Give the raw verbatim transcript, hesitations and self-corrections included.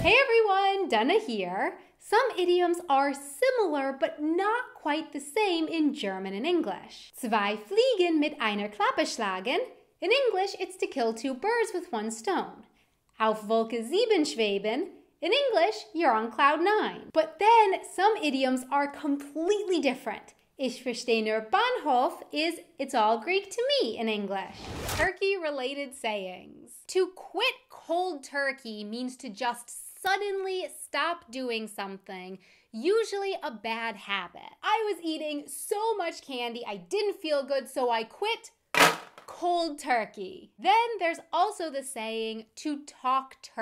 Hey everyone, Dana here. Some idioms are similar but not quite the same in German and English. Zwei Fliegen mit einer Klappe schlagen. In English, it's to kill two birds with one stone. Auf Wolke sieben schweben. In English, you're on cloud nine. But then some idioms are completely different. Ich verstehe nur Bahnhof is it's all Greek to me in English. Turkey-related sayings. To quit cold turkey means to just suddenly stop doing something, usually a bad habit. I was eating so much candy, I didn't feel good, so I quit cold turkey. Then there's also the saying to talk turkey.